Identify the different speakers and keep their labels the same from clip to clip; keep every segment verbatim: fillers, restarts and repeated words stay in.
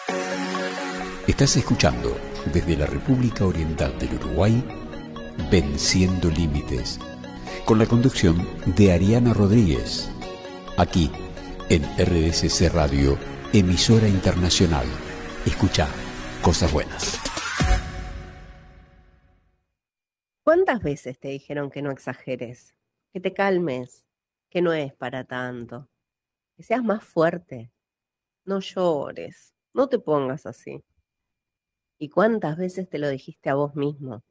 Speaker 1: Estás escuchando desde la República Oriental del Uruguay, Venciendo Límites, con la conducción de Ariana Rodríguez, aquí en R D C C Radio, emisora internacional. Escucha cosas buenas.
Speaker 2: ¿Cuántas veces te dijeron que no exageres, que te calmes, que no es para tanto, que seas más fuerte, no llores, no te pongas así? ¿Y cuántas veces te lo dijiste a vos mismo?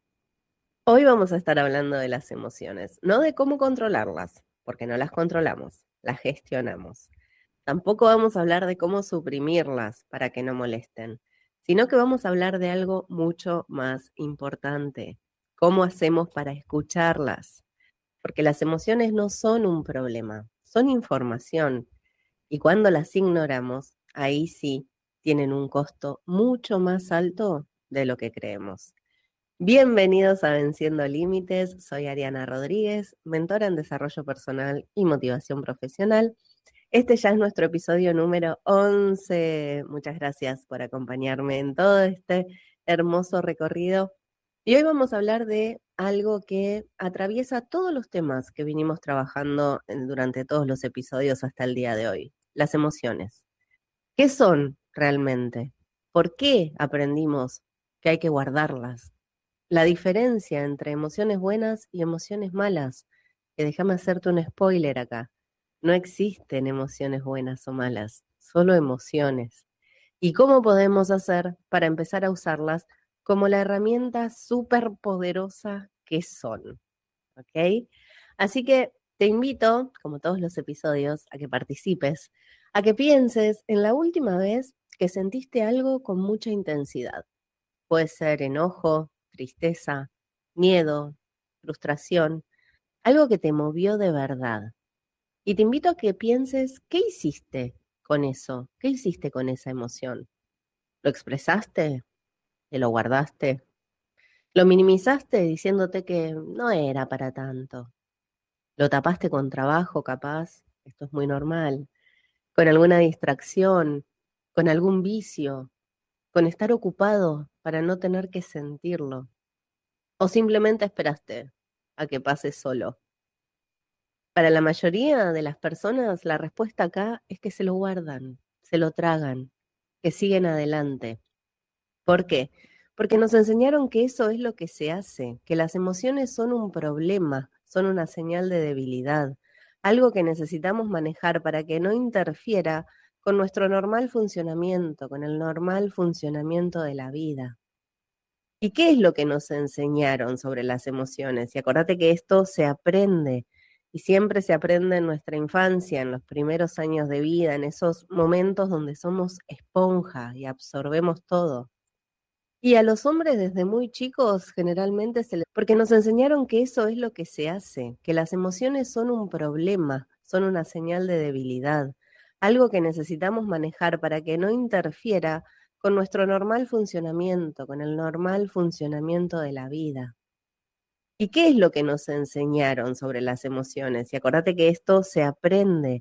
Speaker 2: Hoy vamos a estar hablando de las emociones, no de cómo controlarlas, porque no las controlamos, las gestionamos. Tampoco vamos a hablar de cómo suprimirlas para que no molesten, sino que vamos a hablar de algo mucho más importante: cómo hacemos para escucharlas. Porque las emociones no son un problema, son información. Y cuando las ignoramos, ahí sí tienen un costo mucho más alto de lo que creemos. Bienvenidos a Venciendo Límites, soy Ariana Rodríguez, mentora en desarrollo personal y motivación profesional. Este ya es nuestro episodio número once. Muchas gracias por acompañarme en todo este hermoso recorrido. Y hoy vamos a hablar de algo que atraviesa todos los temas que vinimos trabajando durante todos los episodios hasta el día de hoy: las emociones. ¿Qué son realmente? ¿Por qué aprendimos que hay que guardarlas? La diferencia entre emociones buenas y emociones malas, que déjame hacerte un spoiler acá. No existen emociones buenas o malas, solo emociones. ¿Y cómo podemos hacer para empezar a usarlas como la herramienta súper poderosa que son? ¿Ok? Así que te invito, como todos los episodios, a que participes, a que pienses en la última vez que sentiste algo con mucha intensidad. Puede ser enojo, tristeza, miedo, frustración, algo que te movió de verdad. Y te invito a que pienses, ¿qué hiciste con eso? ¿Qué hiciste con esa emoción? ¿Lo expresaste? ¿Te lo guardaste? ¿Lo minimizaste diciéndote que no era para tanto? ¿Lo tapaste con trabajo, capaz? Esto es muy normal. ¿Con alguna distracción? ¿Con algún vicio? ¿Con estar ocupado para no tener que sentirlo? ¿O simplemente esperaste a que pase solo? Para la mayoría de las personas, la respuesta acá es que se lo guardan, se lo tragan, que siguen adelante. ¿Por qué? Porque nos enseñaron que eso es lo que se hace, que las emociones son un problema, son una señal de debilidad, algo que necesitamos manejar para que no interfiera con nuestro normal funcionamiento, con el normal funcionamiento de la vida. ¿Y qué es lo que nos enseñaron sobre las emociones? Y acordate que esto se aprende, y siempre se aprende en nuestra infancia, en los primeros años de vida, en esos momentos donde somos esponja y absorbemos todo. Y a los hombres desde muy chicos generalmente se les... porque nos enseñaron que eso es lo que se hace, que las emociones son un problema, son una señal de debilidad, algo que necesitamos manejar para que no interfiera con nuestro normal funcionamiento, con el normal funcionamiento de la vida. ¿Y qué es lo que nos enseñaron sobre las emociones? Y acordate que esto se aprende,